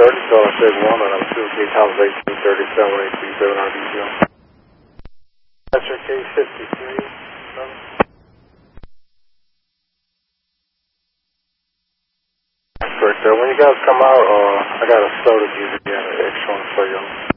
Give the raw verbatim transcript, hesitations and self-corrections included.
thirty, so I said one, and I'm two, K Thomas eighteen thirty-seven, eight three seven R D G O. That's your K fifty-three, number? That's correct, sir. When you guys come out, uh, I got a soda user again, an extra one for you.